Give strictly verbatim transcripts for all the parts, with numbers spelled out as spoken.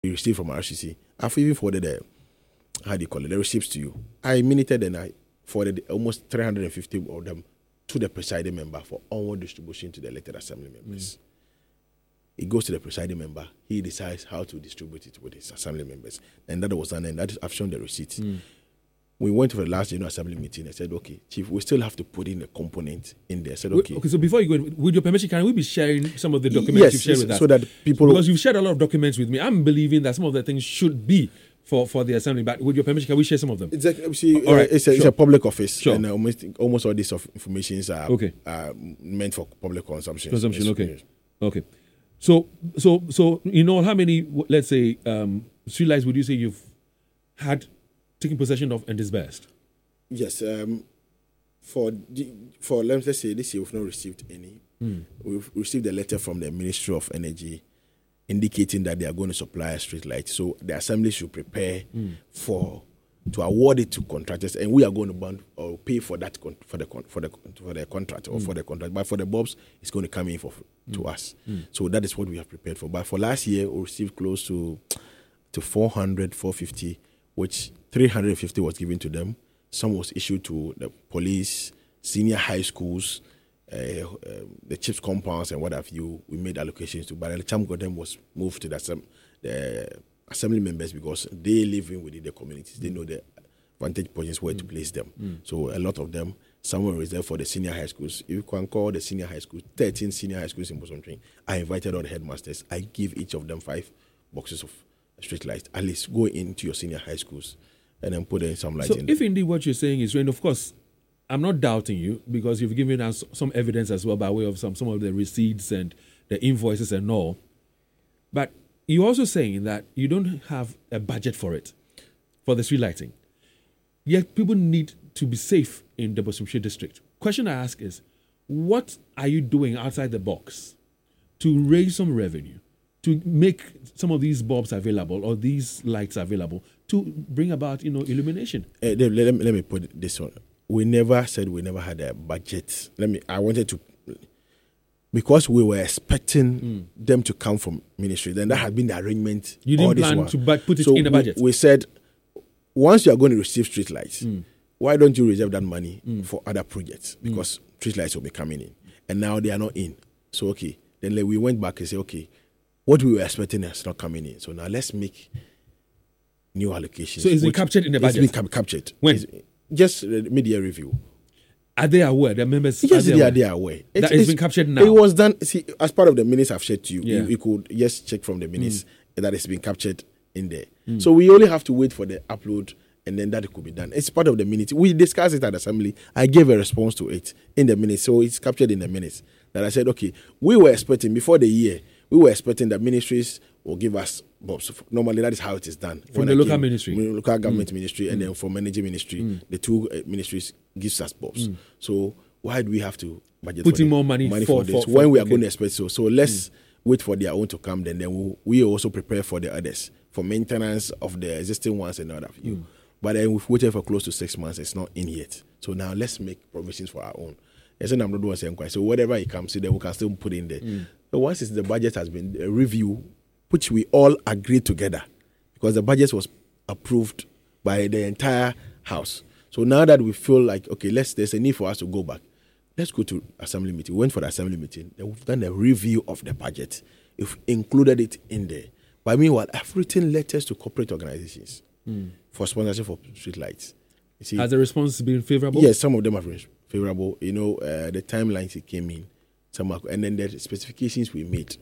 we received from R C C. I've even forwarded the, how do you call it, the receipts to you. I minuted and I forwarded almost three hundred fifty of them to the presiding member for onward distribution to the elected assembly members. Mm. It goes to the presiding member. He decides how to distribute it with his assembly members. And that was done, and that is, I've shown the receipts. Mm. We went to the last General Assembly meeting and said, okay, Chief, we still have to put in a component in there. I said, okay. Okay, so before you go, with your permission, can we be sharing some of the documents yes, you've shared yes, with us? So that people... Because you've shared a lot of documents with me. I'm believing that some of the things should be for, for the Assembly, but with your permission, can we share some of them? Exactly. See, all right, uh, it's, a, sure. it's a public office, sure. and uh, almost, almost all these information are, okay. are meant for public consumption. Consumption, yes, okay. Yes. Okay. So, so, so, in all, how many, let's say, um, streetlights would you say you've had taken possession of and disbursed? Yes. Um, for, the, for let's say this year, we've not received any. Mm. We've received a letter from the Ministry of Energy indicating that they are going to supply a street light. So the assembly should prepare mm. for to award it to contractors, and we are going to bond or pay for that con- for the con- for the for the contract or mm. for the contract. But for the bulbs, it's going to come in for mm. to us. Mm. So that is what we have prepared for. But for last year, we received close to to four hundred, four fifty, which three hundred fifty was given to them. Some was issued to the police, senior high schools, uh, uh, the chips compounds, and what have you. We made allocations to, but the chunk of them was moved to the, assem- the assembly members because they live in within the communities. Mm. They know the vantage points where mm. to place them. Mm. So a lot of them, some were reserved for the senior high schools. If you can call the senior high schools, thirteen senior high schools in Bosomtring, I invited all the headmasters. I give each of them five boxes of street lights. At least go into your senior high schools and then put in some lights so in if there. Indeed what you're saying is, and of course, I'm not doubting you because you've given us some evidence as well by way of some, some of the receipts and the invoices and all. But you're also saying that you don't have a budget for it, for the street lighting. Yet people need to be safe in the Bosomtring district. Question I ask is, what are you doing outside the box to raise some revenue, to make some of these bulbs available or these lights available to bring about, you know, illumination? Uh, let, let, me, let me put this one. We never said we never had a budget. Let me. I wanted to, because we were expecting mm. them to come from ministry. Then that had been the arrangement. You didn't plan to bu- put it so in the budget. We, we said, once you are going to receive street lights, mm. why don't you reserve that money mm. for other projects? Because mm. street lights will be coming in, and now they are not in. So okay, then like, we went back and said, okay, what we were expecting is not coming in. So now let's make new allocations. So it's been captured in the budget? It's been cap- captured. When? It's, just uh, media review. Are they aware? The members yes, are they they, aware? are, they are aware. It, that it's been captured now? It was done, see, as part of the minutes I've shared to you. Yeah. You, you could just check from the minutes mm. that it's been captured in there. Mm. So we only have to wait for the upload and then that could be done. It's part of the minutes. We discussed it at assembly. I gave a response to it in the minutes. So it's captured in the minutes. That I said, okay, we were expecting, before the year, we were expecting that ministries will give us bulbs. Normally, that is how it is done. From when the local came, ministry? Local government mm. ministry, and mm. then from energy ministry, mm. the two uh, ministries gives us bulbs. Mm. So why do we have to budget putting for more money, money for, for this for, for, when we are okay. going to expect so? So let's mm. wait for their own to come. Then, then we'll, we also prepare for the others for maintenance of the existing ones and all of you. Mm. But then we've waited for close to six months. It's not in yet. So now let's make provisions for our own. Yes, and I'm not doing saying quite. So whatever it comes to, then we can still put in there. Mm. So once the budget has been uh, reviewed, which we all agreed together, because the budget was approved by the entire house. So now that we feel like, okay, let's there's a need for us to go back, let's go to assembly meeting. We went for the assembly meeting. Then we've done a review of the budget. We've included it in there. But meanwhile, I've written letters to corporate organizations mm. for sponsorship for street lights. You see, has the response been favorable? Yes, some of them have been favorable. You know, uh, the timelines it came in, some are, and then the specifications we made.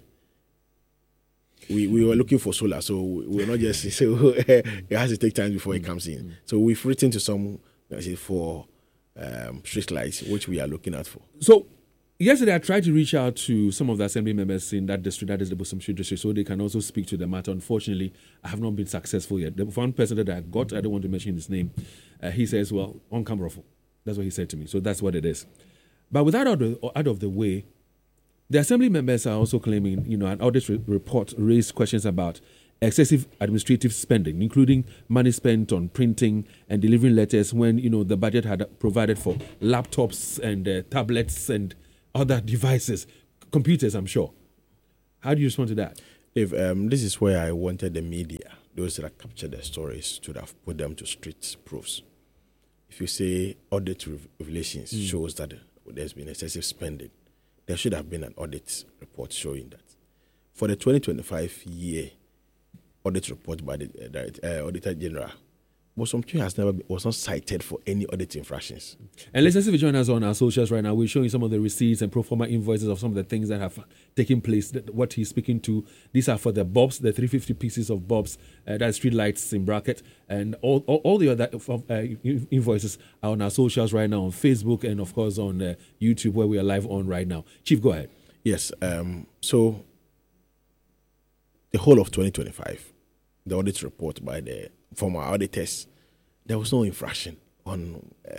We we were looking for solar, so we're not just so it has to take time before it comes in. So we've written to some I say, for um, street lights, which we are looking at for. So yesterday, I tried to reach out to some of the assembly members in that district, that is the Bosomtring district, so they can also speak to the matter. Unfortunately, I have not been successful yet. The one person that I got, I don't want to mention his name, uh, he says, well, on camera, that's what he said to me. So that's what it is. But without out of, out of the way, the assembly members are also claiming, you know, an audit re- report raised questions about excessive administrative spending, including money spent on printing and delivering letters when, you know, the budget had provided for laptops and uh, tablets and other devices, computers, I'm sure. How do you respond to that? If um, this is where I wanted the media, those that captured the stories, to have put them to street proofs. If you say audit revelations mm. shows that there's been excessive spending, there should have been an audit report showing that. For the twenty twenty-five year audit report by the uh, Auditor General, Bosomtwi has never been, was not cited for any audit infractions. And let's see if you join us on our socials right now. We're showing some of the receipts and pro forma invoices of some of the things that have taken place, that, what he's speaking to. These are for the bulbs, the three hundred fifty pieces of bulbs, uh, that's street lights in bracket, and all, all, all the other uh, invoices are on our socials right now, on Facebook and, of course, on uh, YouTube, where we are live on right now. Chief, go ahead. Yes. Um, so, the whole of twenty twenty-five, the audit report by the former auditors, there was no infraction on uh,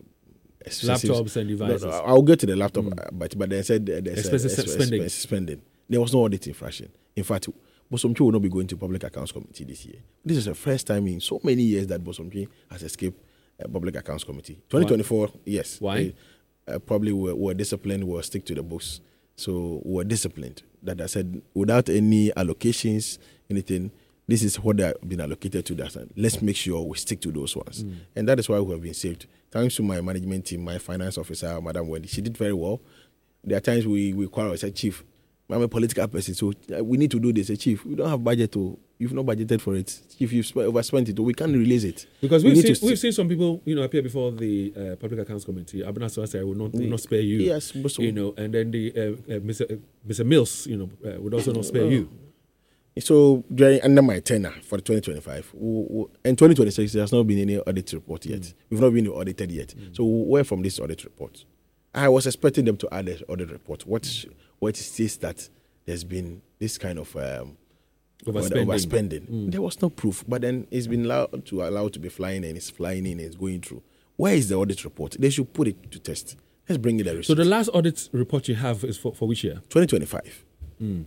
laptops and devices. No, no, I'll get to the laptop, mm. but but they said there's expensive a, spending. spending. There was no audit infraction. In fact, Bosomtwi will not be going to Public Accounts Committee this year. This is the first time in so many years that Bosomtwi has escaped uh, Public Accounts Committee. twenty twenty-four, Why? yes. Why? They, uh, probably were, were disciplined, were stick to the books. So we're disciplined. That I said, without any allocations, anything, this is what they have been allocated to. That let's make sure we stick to those ones. Mm. And that is why we have been saved. Thanks to my management team, my finance officer, Madam Wendy, she did very well. There are times we, we quarrel, I said, Chief, I'm a political person, so we need to do this. I said, Chief, we don't have budget to, you've not budgeted for it. Chief, you've overspent it, we can't release it. Because we've, we seen, we've seen some people, you know, appear before the uh, Public Accounts Committee. Abena Swasey will not, will not spare you. Yes, but so, you know, and then the uh, uh, Mister Uh, Mister Mills, you know, uh, would also not spare you. So during under my tenure for the twenty twenty-five, we, we, in twenty twenty-six, there has not been any audit report yet. Mm. We've not been audited yet. Mm. So where from this audit report? I was expecting them to add an audit report. What what says that there's been this kind of um, overspending? overspending. Mm. There was no proof, but then it's been allowed to allowed to be flying, and it's flying in and it's going through. Where is the audit report? They should put it to test. Let's bring it a receipt. So the last audit report you have is for, for which year? twenty twenty-five. Mm.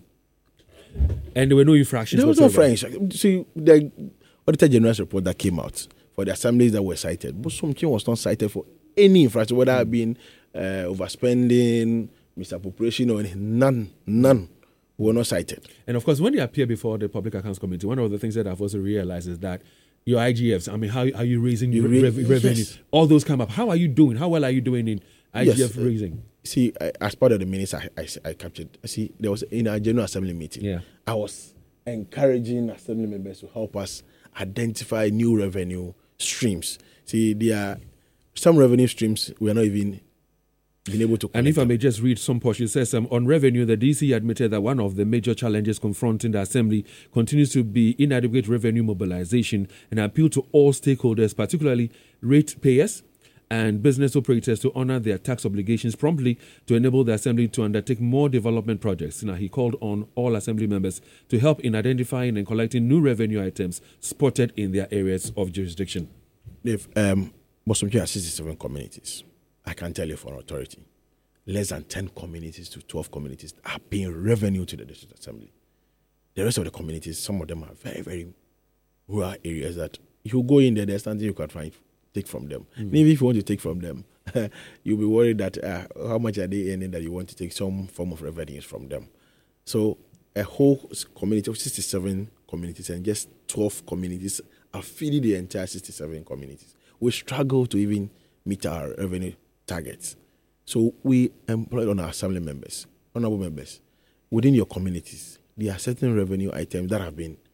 And there were no infractions. There was no infractions. See, the Auditor General's report that came out for the assemblies that were cited, but something was not cited for any infraction, whether it been uh, overspending, misappropriation, or anything. None, none were not cited. And of course, when they appear before the Public Accounts Committee, one of the things that I've also realized is that your I G Fs, I mean, how are you raising you re- re- rev- revenue? Yes. All those come up. How are you doing? How well are you doing in I G F yes. raising? See, I, as part of the minutes I, I, I captured, see, there was in our General Assembly meeting, yeah. I was encouraging Assembly members to help us identify new revenue streams. See, there are some revenue streams we are not even been able to connect. And if I them. may just read some portion, it says um, on revenue, the D C admitted that one of the major challenges confronting the Assembly continues to be inadequate revenue mobilization, and appeal to all stakeholders, particularly ratepayers and business operators, to honor their tax obligations promptly to enable the Assembly to undertake more development projects. Now, he called on all Assembly members to help in identifying and collecting new revenue items spotted in their areas of jurisdiction. Dave, um, Bosomtwi has sixty-seven communities. I can tell you for authority, less than ten communities to twelve communities are paying revenue to the District Assembly. The rest of the communities, some of them are very, very rural areas that if you go in there, there's nothing you can try and take from them. Mm. And even if you want to take from them, you'll be worried that uh, how much are they earning that you want to take some form of revenues from them. So a whole community of sixty-seven communities and just twelve communities are feeding the entire sixty-seven communities. We struggle to even meet our revenue targets. So we employ on our assembly members, honorable members, within your communities, there are certain revenue items that have been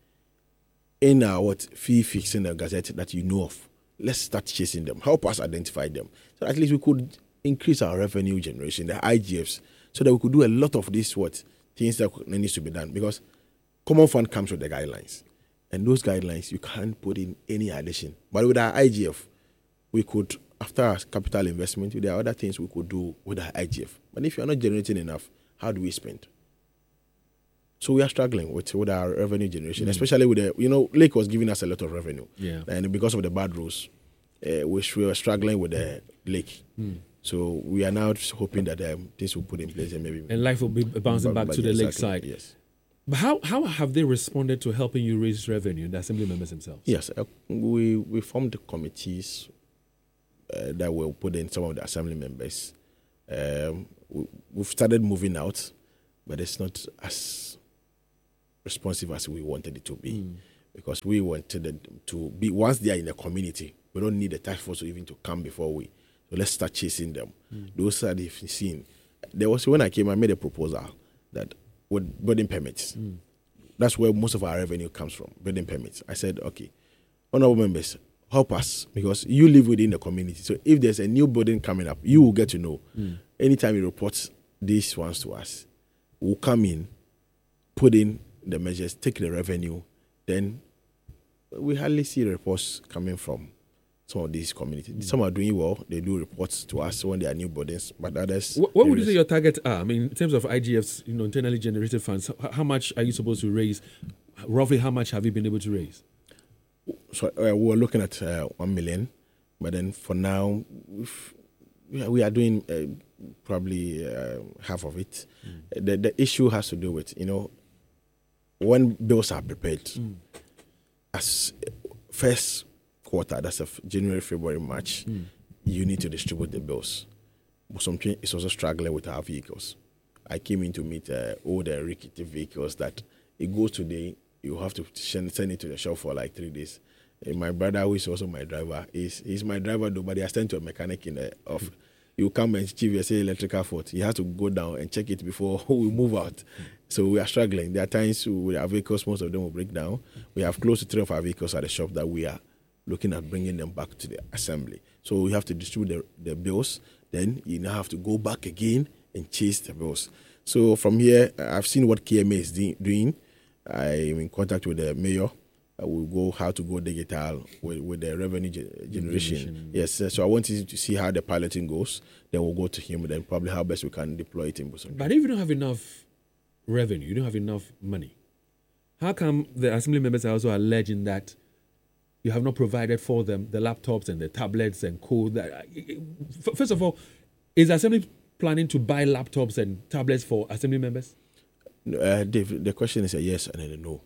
in our what fee fixing the gazette that you know of. Let's start chasing them. Help us identify them. So at least we could increase our revenue generation, the I G Fs, so that we could do a lot of these what things that needs to be done. Because common fund comes with the guidelines. And those guidelines, you can't put in any addition. But with our I G F, we could, after our capital investment, there are other things we could do with our I G F. But if you're not generating enough, how do we spend? So we are struggling with, with our revenue generation, mm. especially with the, you know, Lake was giving us a lot of revenue. Yeah. And because of the bad rules, uh, we, we were struggling with the Lake. Mm. So we are now hoping that um, this will put in place and maybe... And life will be bouncing back to the Lake side. Yes. But how, how have they responded to helping you raise revenue, the Assembly members themselves? Yes. Uh, we, we formed committees uh, that will put in some of the Assembly members. Um, we, we've started moving out, but it's not as... responsive as we wanted it to be. Mm. Because we wanted it to be, once they are in the community, we don't need the task force even to come before we. So let's start chasing them. Mm. Those are the seen. There was, when I came, I made a proposal that with building permits, mm. that's where most of our revenue comes from, building permits. I said, okay, honorable members, help us, because you live within the community. So if there's a new building coming up, you will get to know. Mm. Anytime you report these ones to us, we'll come in, put in the measures, take the revenue, then we hardly see reports coming from some of these communities. Mm. Some are doing well. They do reports to us when there are new buildings, but others... What, what would you say your targets are? I mean, in terms of I G F's, you know, internally generated funds, how, how much are you supposed to raise? Roughly, how much have you been able to raise? So uh, we were looking at uh, one million, but then for now, we are doing uh, probably uh, half of it. Mm. The, the issue has to do with, you know, when bills are prepared, mm. as first quarter, that's of January, February, March, mm. you need to distribute the bills. Something is also struggling with our vehicles. I came in to meet uh, all the rickety vehicles that it goes today, you have to send it to the shop for like three days. Uh, my brother, who is also my driver, is he's my driver though, but he has sent to a mechanic in the off. Mm. You come and chief, you say electrical fault. He has to go down and check it before we move out. Mm. So we are struggling. There are times with our vehicles, most of them will break down. We have close to three of our vehicles at the shop that we are looking at bringing them back to the assembly. So we have to distribute the, the bills. Then you now have to go back again and chase the bills. So from here, I've seen what K M A is de- doing. I'm in contact with the mayor. Uh, we'll go how to go digital with, with the revenue ge- generation. generation. Yes, uh, so I want you to see how the piloting goes. Then we'll go to him, then probably how best we can deploy it in Busom. But if you don't have enough revenue, you don't have enough money, how come the assembly members are also alleging that you have not provided for them the laptops and the tablets and code? That, first of all, is the assembly planning to buy laptops and tablets for assembly members? Uh, Dave, the question is a yes and a no.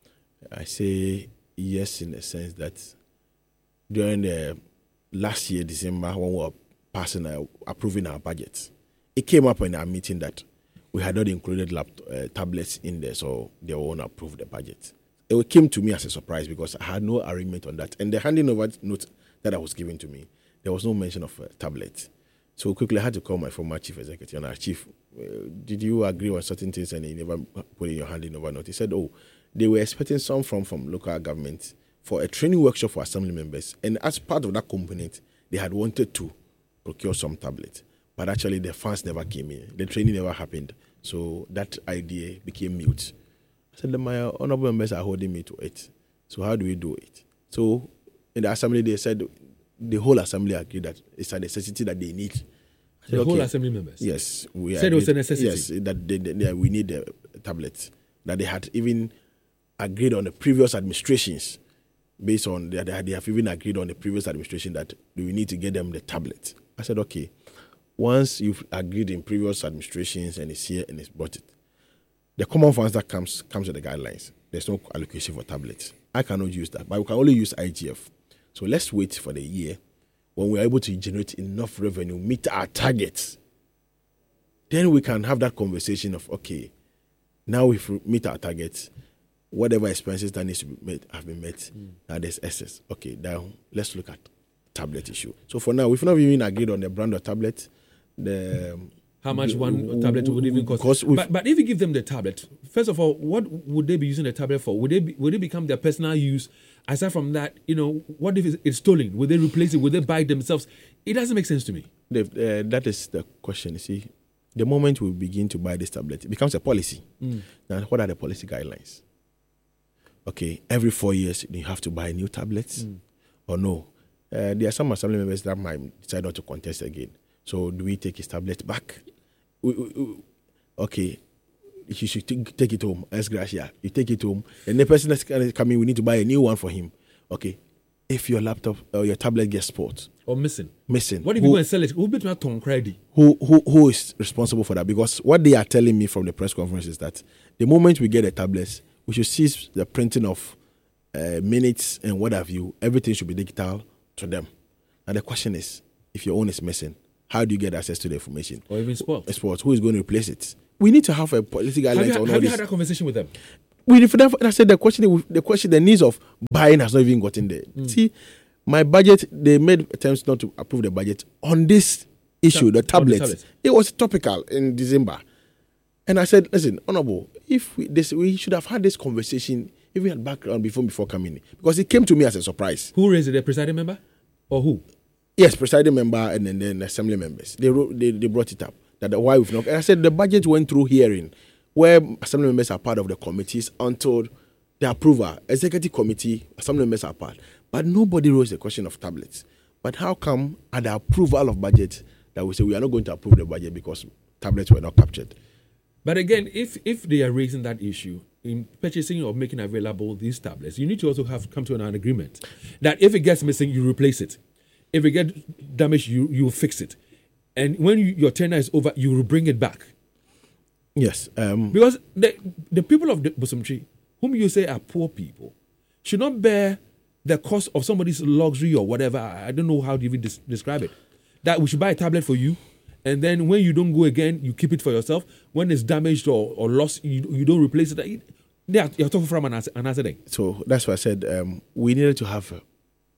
I say yes in the sense that during the last year, December, when we were passing, uh, approving our budget, it came up in our meeting that we had not included laptop, uh, tablets in there, so they won't approve the budget. It came to me as a surprise because I had no arrangement on that. And the handing over note that I was given to me, there was no mention of a tablet. So quickly I had to call my former chief executive and our chief, uh, did you agree on certain things and you never put in your handing over note? He said, oh, they were expecting some from, from local government for a training workshop for assembly members. And as part of that component, they had wanted to procure some tablets. But actually the funds never came in. The training never happened. So that idea became mute. I said, my honorable members are holding me to it. So how do we do it? So in the assembly, they said the whole assembly agreed that it's a necessity that they need. Said, the whole okay, assembly members? Yes. We said agreed, it was a necessity? Yes, that they, they, they, we need the tablets. That they had even agreed on the previous administrations, based on, that they, they have even agreed on the previous administration that we need to get them the tablet. I said, okay, once you've agreed in previous administrations and it's here and it's brought it, the common funds that comes comes with the guidelines. There's no allocation for tablets. I cannot use that, but we can only use I G F. So let's wait for the year when we are able to generate enough revenue, meet our targets. Then we can have that conversation of, okay, now if we meet our targets, whatever expenses that needs to be made have been met. Mm. Now there's excess. Okay, now let's look at tablet issue. So for now, we've not even agreed on the brand of tablet. The um, How much one tablet would even cost? But, but if you give them the tablet, first of all, what would they be using the tablet for? Would they be, would it become their personal use? Aside from that, you know, what if it's stolen? Would they replace it? Would they buy it themselves? It doesn't make sense to me. Dave, uh, that is the question. You see, the moment we begin to buy this tablet, it becomes a policy. Mm. Now, what are the policy guidelines? Okay, every four years you have to buy new tablets, mm. or no? Uh, there are some assembly members that might decide not to contest again. So, do we take his tablet back? We, we, we, okay, you should t- take it home. As Gracia, you take it home, and the person that's coming, we need to buy a new one for him. Okay, if your laptop or your tablet gets spoiled or missing, missing, what if who, you go and sell it? Who bet not on credit? Who who who is responsible for that? Because what they are telling me from the press conference is that the moment we get the tablets, we should cease the printing of uh, minutes and what have you. Everything should be digital to them. And the question is, if your own is missing, how do you get access to the information? Or even sports. Sports. Who is going to replace it? We need to have a policy guidelines have you, on have all you this. had that conversation with them? We, I said the question, the question, the needs of buying has not even gotten there. Mm. See, my budget, they made attempts not to approve the budget on this issue, the tablets. tablets. It was topical in December. And I said, listen, Honorable, if we, this, we should have had this conversation if we had background before before coming in. Because it came to me as a surprise. Who raised it, the presiding member? Or who? Yes, presiding member and then, then assembly members. They, wrote, they they brought it up. That why we've not. And I said the budget went through hearing where assembly members are part of the committees until the approval. Executive committee, assembly members are part. But nobody raised the question of tablets. But how come at the approval of budget that we say we are not going to approve the budget because tablets were not captured? But again, if if they are raising that issue in purchasing or making available these tablets, you need to also have come to an agreement that if it gets missing, you replace it. If it gets damaged, you you fix it. And when you, your tenure is over, you will bring it back. Yes. Um, because the, the people of the Bosomtwi, whom you say are poor people, should not bear the cost of somebody's luxury or whatever. I don't know how to even des- describe it. That we should buy a tablet for you, and then when you don't go again, you keep it for yourself. When it's damaged or, or lost, you, you don't replace it. They are, you're talking from an answer, an answer thing. So that's why I said um, we needed to have a,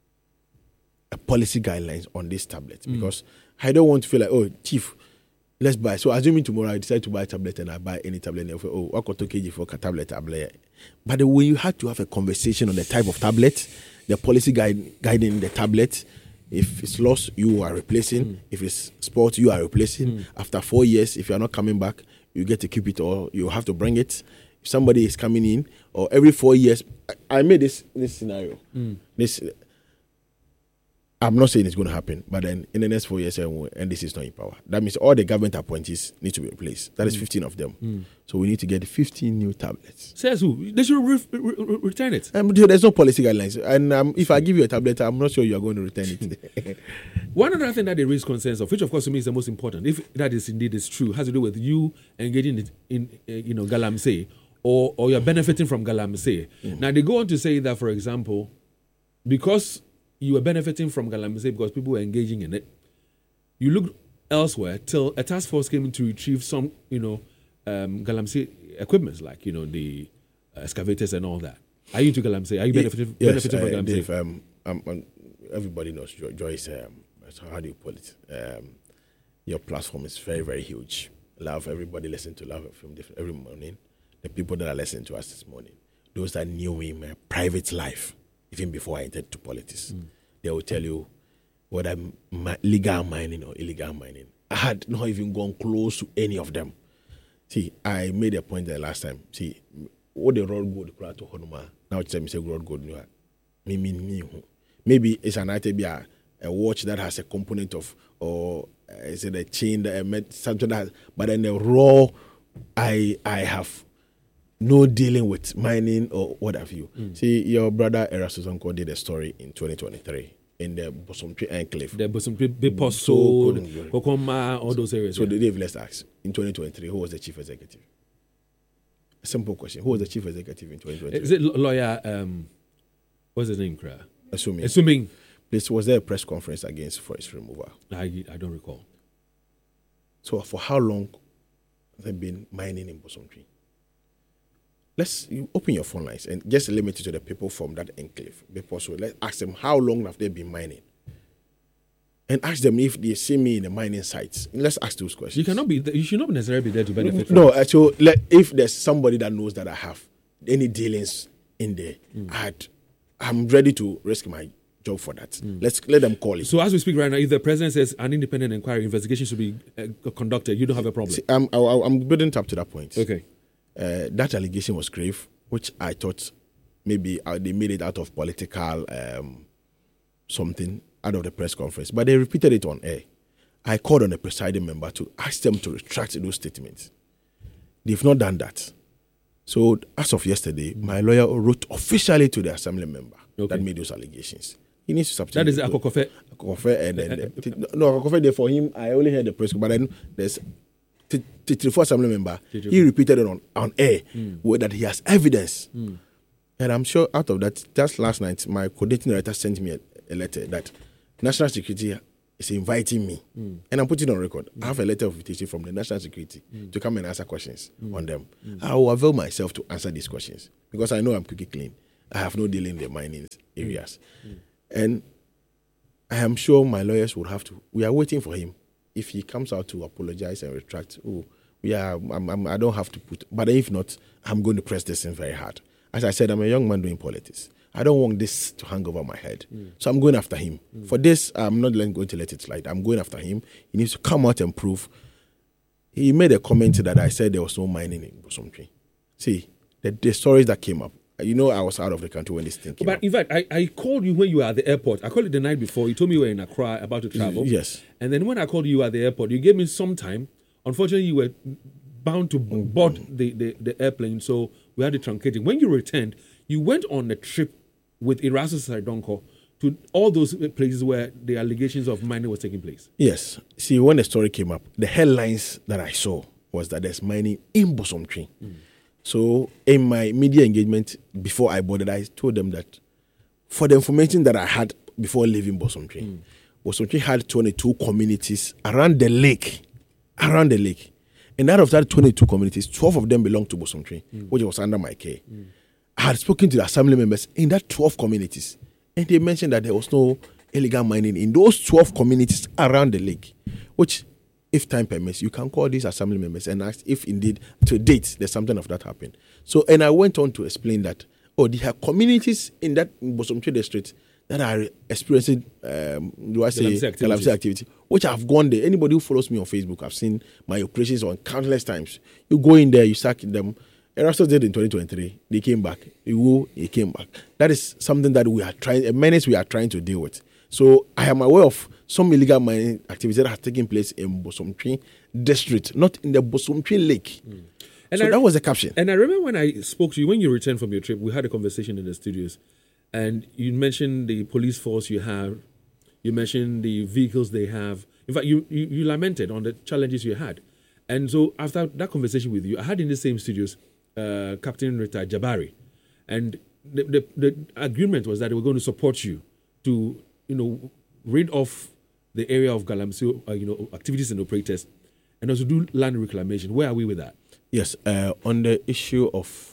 a policy guidelines on this tablet mm. because I don't want to feel like, oh, chief, let's buy. So assuming tomorrow I decide to buy a tablet and I buy any tablet, and I say, oh, what got two kg for a tablet? But when you had to have a conversation on the type of tablet, the policy guide guiding the tablet. If it's lost, you are replacing. Mm. If it's spoiled, you are replacing. Mm. After four years, if you are not coming back, you get to keep it or you have to bring it. If somebody is coming in, or every four years, I, I made this this scenario. Mm. This I'm not saying it's going to happen, but then in the next four years, and this is not in power. That means all the government appointees need to be replaced. That is mm. fifteen of them. Mm. So we need to get fifteen new tablets. Says who? They should re- re- return it. Um, there's no policy guidelines. And um, if I give you a tablet, I'm not sure you are going to return it. One other thing that they raise concerns of, which of course to me is the most important, if that is indeed is true, has to do with you engaging in, in uh, you know, Galamsey, or, or you're benefiting from Galamsey. Mm. Now, they go on to say that, for example, because you were benefiting from Galamsey because people were engaging in it, you looked elsewhere till a task force came in to retrieve some, you know, um, Galamsey equipment, like, you know, the uh, excavators and all that. Are you into Galamsey? Are you benefiting, yes, benefiting uh, from Galamsey? Dave, um, um, um, everybody knows jo- Joyce, um, how do you put it? Um, your platform is very, very huge. Love, everybody listen to Love from different every morning. The people that are listening to us this morning, those that knew me in my private life, even before I entered to politics, mm. they will tell you whether my legal mining or illegal mining. I had not even gone close to any of them. See, I made a point there last time. See, what the road gold to Honoma. Now it's a mistake road gold. Me, me, me. Maybe it's an item, a, a watch that has a component of, or uh, is it a chain that I met something that has, but then the raw, I I have no dealing with mining or what have you. Mm. See, your brother Erastus Uncle did a story in twenty twenty-three in the Bosomtwi Enclave. The Bosomtwi Biposo, Kokoma, all those areas. So, yeah. Dave, let's ask, in twenty twenty-three, who was the chief executive? A simple question. Who was the chief executive in twenty twenty-three? Is it lawyer, um, what's his name, Kra? Assuming. Assuming. This, was there a press conference against forest removal? I, I don't recall. So, for how long have they been mining in Bosomtwi? Let's you open your phone lines and just limit it to the people from that enclave. So let's ask them how long have they been mining, and ask them if they see me in the mining sites. Let's ask those questions. You cannot be. You should not necessarily be there to benefit. No, from so let, if there's somebody that knows that I have any dealings in there, mm. I'd, I'm ready to risk my job for that. Mm. Let's let them call it. So as we speak right now, if the president says an independent inquiry investigation should be uh, conducted, you don't have a problem. See, I'm, I, I'm building up to that point. Okay. Uh, that allegation was grave, which I thought maybe uh, they made it out of political um, something out of the press conference, but they repeated it on air. I called on the presiding member to ask them to retract those statements. They've not done that. So as of yesterday, mm-hmm. my lawyer wrote officially to the assembly member okay. that made those allegations. He needs to substitute. That is Akokofe. Akokofe, and then the, no Akokofe. There for him, I only heard the press, but then there's. The first assembly member, he repeated it on, on air mm. with that he has evidence. Mm. And I'm sure out of that, just last night, my coordinating director sent me a, a letter that national security is inviting me, mm. and I'm putting it on record. Mm. I have a letter of invitation from the National Security mm. to come and answer questions mm. on them. Mm. I will avail myself to answer these questions because I know I'm cookie clean. I have no deal in the mining areas. Mm. And I am sure my lawyers will have to. We are waiting for him. If he comes out to apologize and retract, oh, we are, I'm, I'm, I don't have to put. But if not, I'm going to press this in very hard. As I said, I'm a young man doing politics. I don't want this to hang over my head. Mm. So I'm going after him. Mm. For this, I'm not going to let it slide. I'm going after him. He needs to come out and prove. He made a comment that I said there was no mining in Bosomtwi. See, the, the stories that came up, you know, I was out of the country when this thing came but up. But in fact, I, I called you when you were at the airport. I called you the night before. You told me you were in Accra about to travel. Yes. And then when I called you at the airport, you gave me some time. Unfortunately, you were bound to mm-hmm. board the, the, the airplane, so we had to truncate it. When you returned, you went on a trip with Erastus Saidonko to all those places where the allegations of mining was taking place. Yes. See, when the story came up, the headlines that I saw was that there's mining in Bosomtwi. Mm. So in my media engagement, before I boarded, I told them that for the information that I had before leaving Bosomtwi, mm. Bosomtwi had twenty-two communities around the lake, around the lake. And out of that twenty-two communities, twelve of them belonged to Bosomtwi, mm. which was under my care. Mm. I had spoken to the assembly members in that twelve communities, and they mentioned that there was no illegal mining in those twelve communities around the lake, which, if time permits, you can call these assembly members and ask if indeed, to date, there's something of that happened. So, and I went on to explain that, oh, there are communities in that Bosomtwi district that are experiencing, um, do I say, calamity activity, which have gone there. Anybody who follows me on Facebook, I've seen my operations on countless times. You go in there, you sack them. Erastus did in twenty twenty-three. They came back. Iwo, he came back. That is something that we are trying, a menace we are trying to deal with. So I am aware of some illegal mining activities that have taken place in Bosomtwi district, not in the Bosomtwi lake. Mm. And so I, that was the caption. And I remember when I spoke to you, when you returned from your trip, we had a conversation in the studios, and you mentioned the police force you have, you mentioned the vehicles they have. In fact, you, you, you lamented on the challenges you had. And so after that conversation with you, I had in the same studios uh, Captain Rita Jabari. And the, the, the agreement was that they were going to support you to, you know, rid off the area of Galamsey, uh, you know, activities and operators, and also do land reclamation. Where are we with that? Yes, uh, on the issue of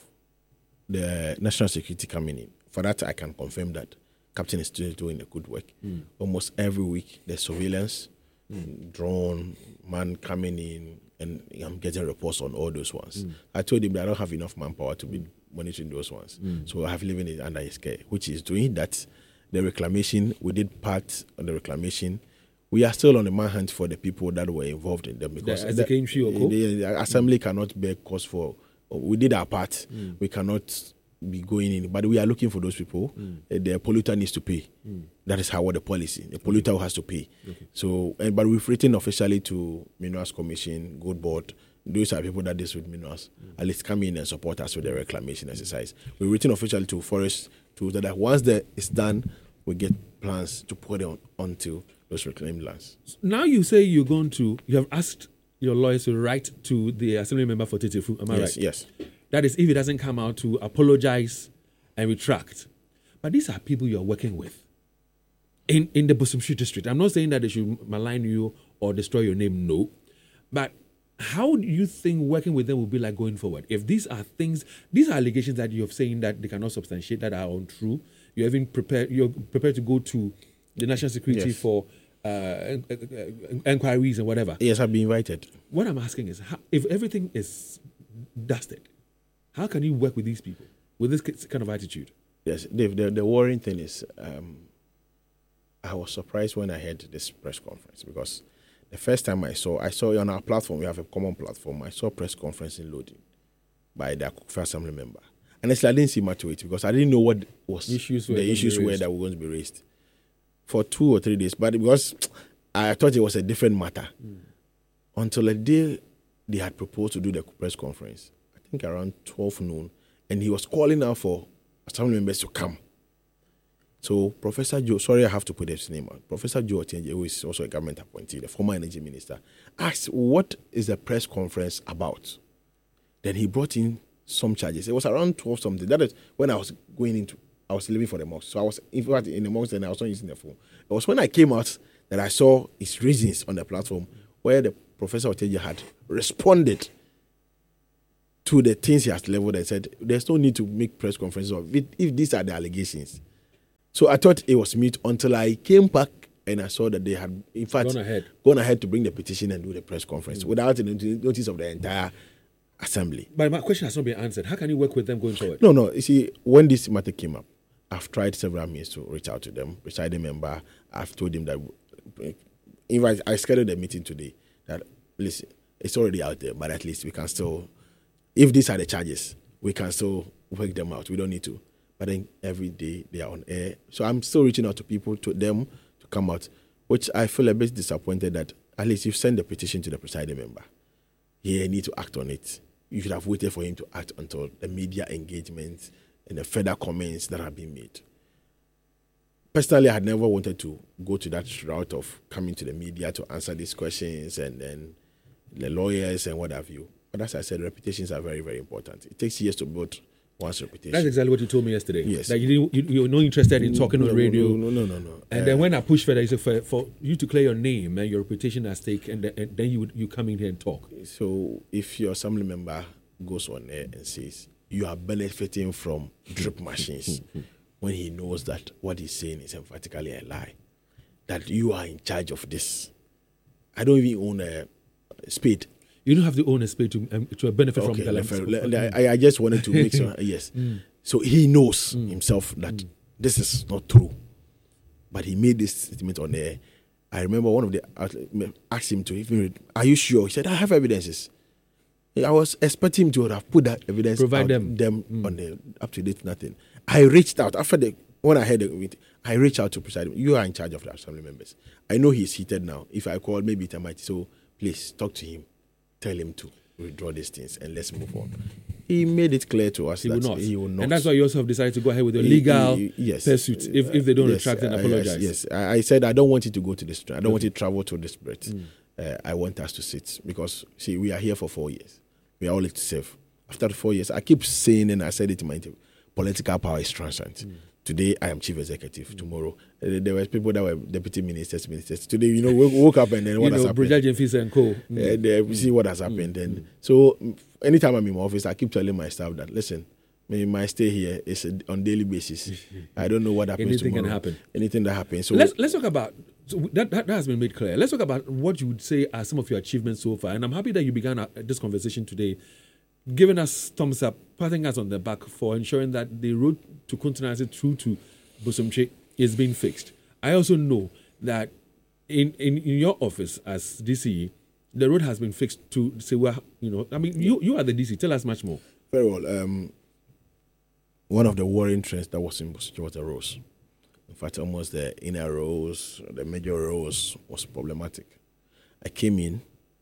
the national security coming in, for that I can confirm that Captain is still doing a good work. Mm. Almost every week there's surveillance, mm. drone, man coming in, and I'm getting reports on all those ones. Mm. I told him that I don't have enough manpower to be monitoring those ones. Mm. So I have living it under his care, which is doing that. The reclamation, we did part of the reclamation. We are still on the manhunt for the people that were involved in them because the, the, the, the assembly mm. cannot bear cause for. We did our part. Mm. We cannot be going in, but we are looking for those people. Mm. Uh, the polluter needs to pay. Mm. That is how the policy. The polluter okay. has to pay. Okay. So, and, but we've written officially to Minerals Commission, Good Board. Those are people that deal with minerals. Mm. At least come in and support us with the reclamation exercise. We've written officially to Forest to that once that is done, we get plans to put it on onto those reclaimed lands. Now you say you're going to, you have asked your lawyers to write to the assembly member for Tetefu, am I yes, right? Yes. That is, if it doesn't come out to apologize and retract. But these are people you're working with in, in the Bosomtwi district. I'm not saying that they should malign you or destroy your name, no. But how do you think working with them will be like going forward? If these are things, these are allegations that you're saying that they cannot substantiate, that are untrue, you're even prepared, you're prepared to go to the national security yes. for uh, inquiries and whatever. Yes, I've been invited. What I'm asking is, how, if everything is dusted, how can you work with these people with this kind of attitude? Yes, Dave, the, the worrying thing is, um, I was surprised when I heard this press conference because the first time I saw, I saw on our platform, we have a common platform, I saw press conference in Loading by the Akukfa Assembly member. And I didn't see much to it because I didn't know what was issues the issues were that were going to be raised for two or three days. But because I thought it was a different matter mm. until the day they had proposed to do the press conference, I think around twelve noon, and he was calling out for assembly members to come. So Professor Joe, sorry I have to put his name out, Professor Joe Otienje, who is also a government appointee, the former energy minister, asked what is the press conference about. Then he brought in some charges. It was around twelve something. That is when I was going into, I was leaving for the mosque. So I was, in fact, in the mosque and I was not using the phone. It was when I came out that I saw his reasons on the platform where the Professor Oteji had responded to the things he has leveled and said, there's no need to make press conferences of it if these are the allegations. So I thought it was mute until I came back and I saw that they had, in fact, gone ahead, gone ahead to bring the petition and do the press conference mm. without the notice of the entire assembly. But my question has not been answered. How can you work with them going forward? No, no. You see, when this matter came up, I've tried several means to reach out to them. Presiding member, I've told him that, in fact, I scheduled a meeting today that, listen, it's already out there, but at least we can still, if these are the charges, we can still work them out. We don't need to. But then every day they are on air. So I'm still reaching out to people, to them, to come out, which I feel a bit disappointed that at least you've sent the petition to the presiding member. He need to act on it. You should have waited for him to act until the media engagement and the further comments that have been made. Personally, I had never wanted to go to that route of coming to the media to answer these questions and then the lawyers and what have you. But as I said, reputations are very, very important. It takes years to build one's reputation. That's exactly what you told me yesterday. Yes. That you, didn't, you, you were not interested in talking no, on radio. No, no, no, no. no. And uh, then when I pushed further, you said for, for you to clear your name and your reputation at stake, and, the, and then you would, you come in here and talk. So if your assembly member goes on air and says, you are benefiting from drip machines, when he knows that what he's saying is emphatically a lie, that you are in charge of this. I don't even own a spade. You don't have to own a spade to um, to benefit okay, from the land. I, I just wanted to make sure, yes. Mm. So he knows mm. himself that mm. this is not true. But he made this statement on air. I remember one of the asked him to even read, are you sure? He said, I have evidences. I was expecting him to have put that evidence Provide out, them, them mm. on the up to date nothing. I reached out after the when I heard it, I reached out to presiding. You are in charge of the assembly members. I know he's heated now. If I call, maybe it might. So please talk to him. Tell him to withdraw these things and let's move on. He made it clear to us he that will not. he will not. And that's why you also have decided to go ahead with your legal he, he, yes. pursuit if, if they don't yes, retract and uh, apologize. Yes, yes. I, I said I don't want it to go to this. I don't okay. want it to travel to this breath. Mm. Uh, I want us to sit because, see, we are here for four years. We are all to serve. After the four years, I keep saying, and I said it in my interview, political power is transient. Mm. Today, I am chief executive. Mm. Tomorrow, uh, there were people that were deputy ministers, ministers. Today, you know, we woke up and then what you has know, happened? Brigadier and co. Mm. Uh, they, we see what has happened. Mm. And so, anytime I'm in my office, I keep telling my staff that, listen, my stay here is on daily basis. I don't know what happens Anything tomorrow. can happen. Anything that happens. So let's let's talk about so that, that. That has been made clear. Let's talk about what you would say are some of your achievements so far. And I'm happy that you began a, this conversation today, giving us thumbs up, patting us on the back for ensuring that the road to Kuntanase through to Bosomtwe is being fixed. I also know that in, in, in your office as D C, the road has been fixed to say, well, you know, I mean, you, you are the D C. Tell us much more. Very well. Um, one of the worrying trends that was in Bosomtwe was the roads. In fact, almost the inner roads, the major roads was problematic. I came in,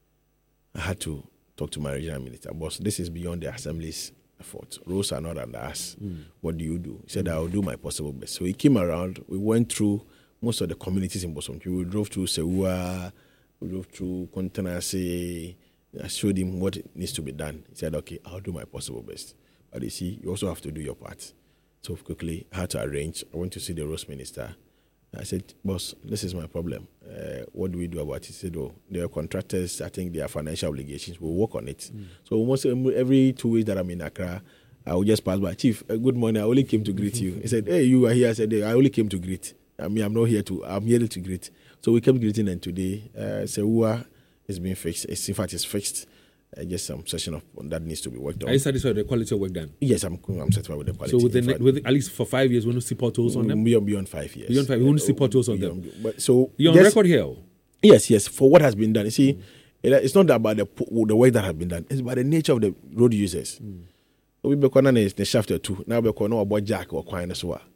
I had to talk to my regional minister. Boss, this is beyond the assembly's effort. Roads are not under us. Mm. What do you do? He said, mm. I'll do my possible best. So he came around. We went through most of the communities in Bosomtwe. We drove through Sewua, we drove through Kuntanase. I showed him what needs to be done. He said, okay, I'll do my possible best. But you see, you also have to do your part. So quickly, I had to arrange. I went to see the roads minister. I said, boss, this is my problem. Uh, what do we do about it? He said, oh, there are contractors. I think there are financial obligations. We'll work on it. Mm. So almost every two weeks that I'm in Accra, I will just pass by. Chief, uh, good morning. I only came to greet you. He said, hey, you are here. I said, hey, I only came to greet. I mean, I'm not here to, I'm here to greet. So we kept greeting, and today, uh, Sewua is being fixed. It's, in fact, it's fixed. Uh, just some session of that needs to be worked on. Are you satisfied with the quality of work done? Yes, I'm I'm satisfied with the quality. So within, fact, with, at least for five years, we won't see potholes on them? Beyond, beyond five years. Beyond five, we won't see potholes on beyond, them. But so You're on record here? Yes, yes, for what has been done. You see, mm. it's not about the the way that has been done. It's about the nature of the road users. We be calling the shaft or two. Now we call about jack or coin as well.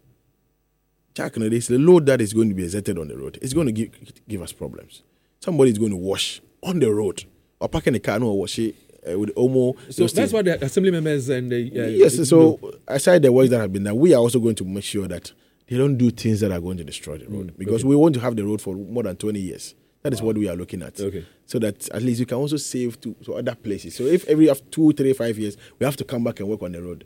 Jack, no, this the load that is going to be exerted on the road. It's going to give give us problems. Somebody is going to wash on the road or parking the car no wash it. Uh, with Omo, so that's things. What the assembly members and the uh, yes. So know. Aside the work that have been done, we are also going to make sure that they don't do things that are going to destroy the road, mm, because okay. we want to have the road for more than twenty years. That is wow. what we are looking at. Okay. So that at least you can also save to, to other places. So if every after two, three, five years we have to come back and work on the road,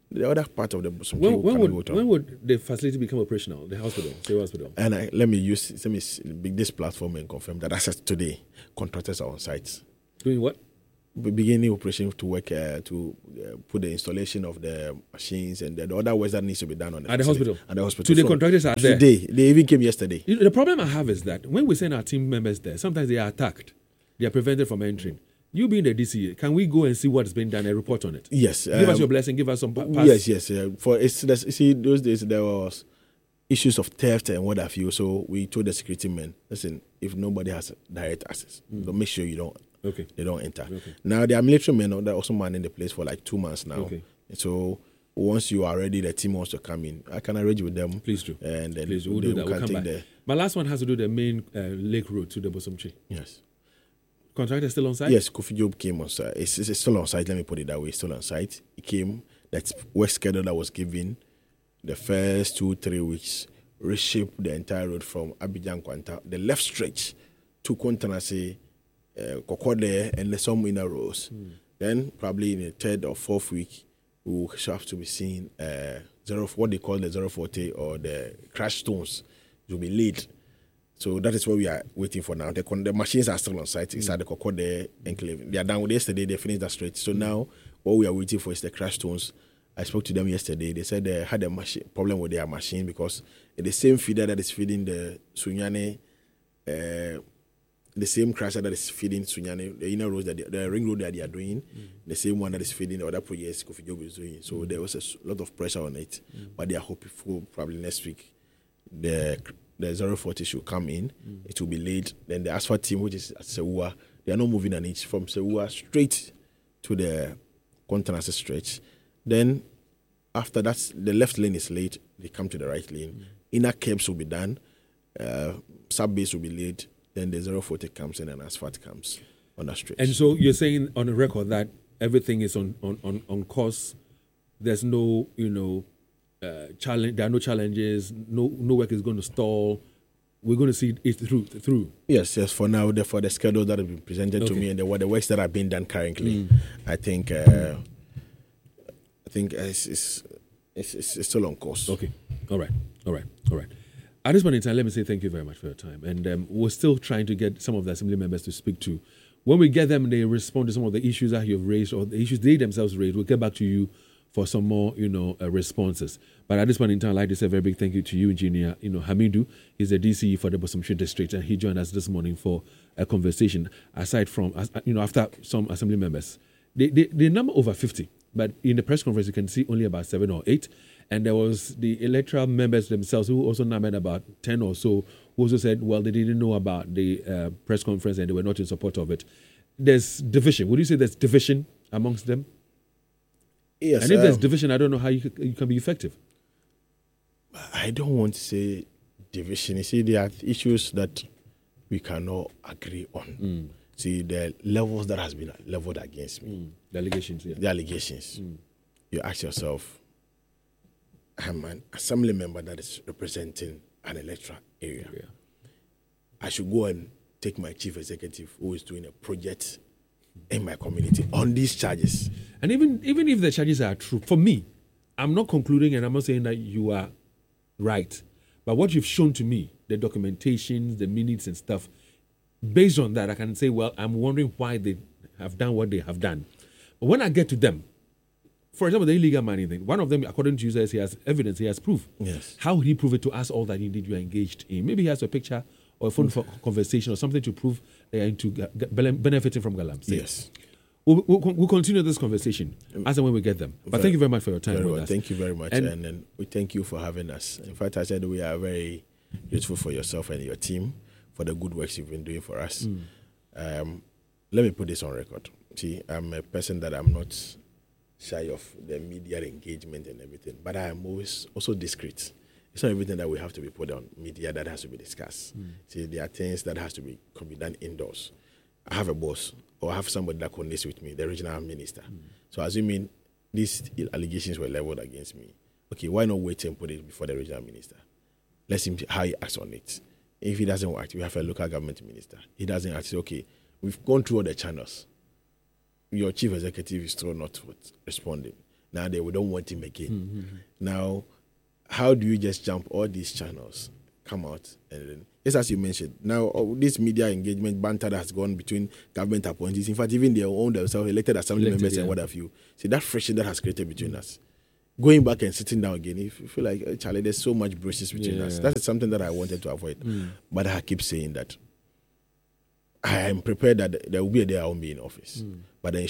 the other part of the Bosom When, cable when, cannot would, go on. when would the facility become operational, the hospital, Sewa Hospital? And I, let me use let me s- this platform and confirm that as of today, contractors are on site. Doing what? Be- Beginning operation to work uh, to uh, put the installation of the machines and the, the other work that needs to be done on the At the facility. hospital? At the hospital. Today, From contractors are there. Today, they even came yesterday. You know, the problem I have is that when we send our team members there, sometimes they are attacked. They are prevented from entering. You being the D C A, can we go and see what's been done and report on it? Yes. Give us um, your blessing. Give us some pa- pass. Yes, yes. Uh, for it's there's- you see, those days there was issues of theft and what have you. So we told the security men, listen, if nobody has direct access, so make sure you don't Okay. they don't enter. Okay. Now there are military men that are also manning the place for like two months now. Okay. So once you are ready, the team wants to come in. I can arrange with them. Please do. And then Please do. We'll they do that. We'll can come take back. the My last one has to do the main uh, lake road to the Bosomchi. yes. Contractor still on site? Yes, Kofi Job came on site. It's, it's still on site. Let me put it that way. It's still on site. He came. That work schedule that was given the first two three weeks reshaped the entire road from Abidjan Kwanta, the left stretch to Kontanase, uh, Kokode, and some inner roads. Mm. Then probably in the third or fourth week, we will have to be seeing uh, zero what they call the zero forty or the crash stones will be laid. So that is what we are waiting for now. The, con- the machines are still on site. It's mm. at the Kokode enclave. They are done with yesterday. They finished that stretch. So mm. now what we are waiting for is the crash stones. I spoke to them yesterday. They said they had a machine, problem with their machine because the same feeder that is feeding the Sunyane, uh, the same crusher that is feeding Sunyane, the inner roads, that they, the ring road that they are doing, mm. the same one that is feeding the other projects Kofi Job is doing. So mm. there was a lot of pressure on it. Mm. But they are hoping for probably next week the the zero forty should come in. Mm. It will be laid. Then the asphalt team, which is at Sewa, they are not moving an inch from Sewa straight to the Kontanase stretch. Then after that, the left lane is laid. They come to the right lane. Mm. Inner curbs will be done. Uh, sub base will be laid. Then the zero forty comes in and asphalt comes on that stretch. And so you're saying on the record that everything is on on, on, on course. There's no, you know, uh, challenge. There are no challenges. No no work is going to stall. We're going to see it through. through. Yes, yes. For now, the, for the schedule that has been presented Okay. to me and the, the works that are being done currently, Mm. I think uh, I think it's, it's, it's, it's still on course. Okay. All right. All right. All right. At this point in time, let me say thank you very much for your time. And um, we're still trying to get some of the assembly members to speak to. When we get them, they respond to some of the issues that you've raised or the issues they themselves raised. We'll get back to you for some more, you know, uh, responses. But at this point in time, I'd like to say a very big thank you to you, Engineer, you know, Hamidu. He's the D C E for the Bosomshi District, and he joined us this morning for a conversation. Aside from, as- you know, after some assembly members, they, they, they number over fifty, but in the press conference, you can see only about seven or eight. And there was the electoral members themselves who also numbered about ten or so, who also said, well, they didn't know about the uh, press conference and they were not in support of it. There's division. Would you say there's division amongst them? Yes, And if there's um, division, I don't know how you, c- you can be effective. I don't want to say division. You see, there are issues that we cannot agree on. Mm. See, the levels that has been leveled against me, Mm. The allegations, yeah. the allegations. Mm. You ask yourself, I'm an assembly member that is representing an electoral area. Yeah. I should go and take my chief executive who is doing a project in my community on these charges. And even even if the charges are true, for me, I'm not concluding and I'm not saying that you are right. But what you've shown to me, the documentations, the minutes and stuff, based on that, I can say, well, I'm wondering why they have done what they have done. But when I get to them, for example, the illegal mining thing, one of them, according to you, says he has evidence, he has proof. Yes. How would he prove it to us all that indeed you are engaged in? Maybe he has a picture or a phone for conversation or something to prove they are into ga- ga- benefiting from Galamsey. Yes. We'll, we'll, we'll continue this conversation as and when we get them. But Very- thank you very much for your time Very with well. us. Thank you very much. And- And, then we thank you for having us. In fact, I said we are very grateful for yourself and your team for the good works you've been doing for us. Mm. Um, let me put this on record. See, I'm a person that I'm not shy of the media engagement and everything, but I am always also discreet. It's not everything that we have to be put on media that has to be discussed. Mm. See, there are things that has to be can be done indoors. I have a boss or I have somebody that coordinates with me, the regional minister. Mm. So assuming these allegations were leveled against me, okay, why not wait and put it before the regional minister? Let's see how he acts on it. If he doesn't act, we have a local government minister. He doesn't act, say, okay, we've gone through all the channels. Your chief executive is still not responding. Now they we don't want him again. Mm-hmm. Now, how do you just jump all these channels, come out, and then, just as you mentioned, now oh, this media engagement banter that has gone between government appointees, in fact, even their own themselves elected assembly Elected, members yeah. and what have you. See, that friction that has created between us. Going back and sitting down again, if you feel like, oh, Charlie, there's so much bruises between Yeah. us. That is something that I wanted to avoid. Mm. But I keep saying that I am prepared that there will be a day I won't be in office. Mm. But then